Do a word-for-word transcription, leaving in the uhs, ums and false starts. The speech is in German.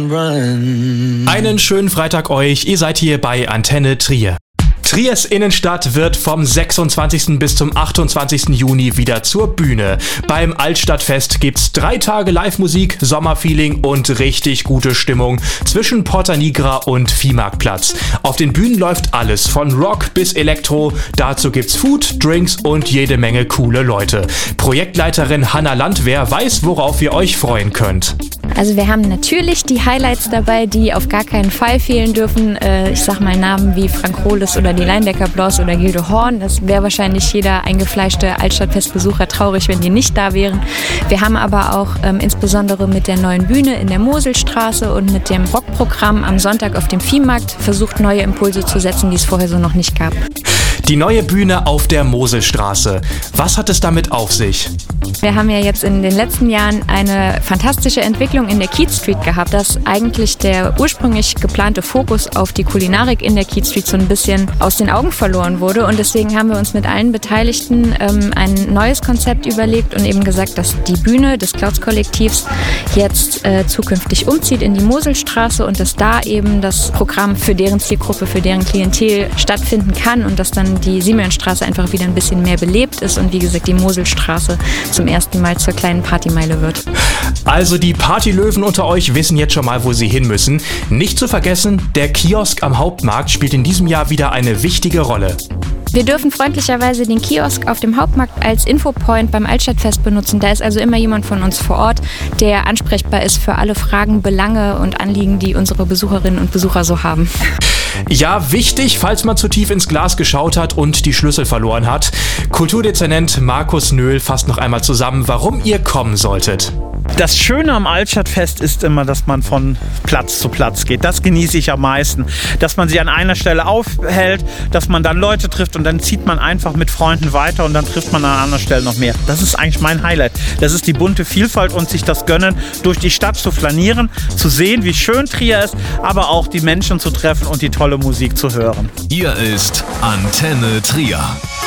Einen schönen Freitag euch, ihr seid hier bei Antenne Trier. Triers Innenstadt wird vom sechsundzwanzigsten bis zum achtundzwanzigsten Juni wieder zur Bühne. Beim Altstadtfest gibt's drei Tage Live-Musik, Sommerfeeling und richtig gute Stimmung zwischen Porta Nigra und Viehmarktplatz. Auf den Bühnen läuft alles, von Rock bis Elektro. Dazu gibt's Food, Drinks und jede Menge coole Leute. Projektleiterin Hanna Landwehr weiß, worauf ihr euch freuen könnt. Also wir haben natürlich die Highlights dabei, die auf gar keinen Fall fehlen dürfen. Äh, ich sag mal Namen wie Frank Rohles oder die Leindecker Blos oder Gildo Horn. Das wäre wahrscheinlich jeder eingefleischte Altstadtfestbesucher traurig, wenn die nicht da wären. Wir haben aber auch ähm, insbesondere mit der neuen Bühne in der Moselstraße und mit dem Rockprogramm am Sonntag auf dem Viehmarkt versucht, neue Impulse zu setzen, die es vorher so noch nicht gab. Die neue Bühne auf der Moselstraße. Was hat es damit auf sich? Wir haben ja jetzt in den letzten Jahren eine fantastische Entwicklung in der Keith Street gehabt, dass eigentlich der ursprünglich geplante Fokus auf die Kulinarik in der Keith Street so ein bisschen aus den Augen verloren wurde. Und deswegen haben wir uns mit allen Beteiligten ähm, ein neues Konzept überlegt und eben gesagt, dass die Bühne des Clouds-Kollektivs jetzt äh, zukünftig umzieht in die Moselstraße und dass da eben das Programm für deren Zielgruppe, für deren Klientel stattfinden kann und dass dann die Simeonstraße einfach wieder ein bisschen mehr belebt ist und wie gesagt die Moselstraße zum ersten Mal zur kleinen Partymeile wird. Also die Partylöwen unter euch wissen jetzt schon mal, wo sie hin müssen. Nicht zu vergessen, der Kiosk am Hauptmarkt spielt in diesem Jahr wieder eine wichtige Rolle. Wir dürfen freundlicherweise den Kiosk auf dem Hauptmarkt als Infopoint beim Altstadtfest benutzen. Da ist also immer jemand von uns vor Ort, der ansprechbar ist für alle Fragen, Belange und Anliegen, die unsere Besucherinnen und Besucher so haben. Ja, wichtig, falls man zu tief ins Glas geschaut hat und die Schlüssel verloren hat. Kulturdezernent Markus Nöhl fasst noch einmal zusammen, warum ihr kommen solltet. Das Schöne am Altstadtfest ist immer, dass man von Platz zu Platz geht. Das genieße ich am meisten. Dass man sich an einer Stelle aufhält, dass man dann Leute trifft und dann zieht man einfach mit Freunden weiter und dann trifft man an einer anderen Stelle noch mehr. Das ist eigentlich mein Highlight. Das ist die bunte Vielfalt und sich das gönnen, durch die Stadt zu flanieren, zu sehen, wie schön Trier ist, aber auch die Menschen zu treffen und die tolle Musik zu hören. Hier ist Antenne Trier.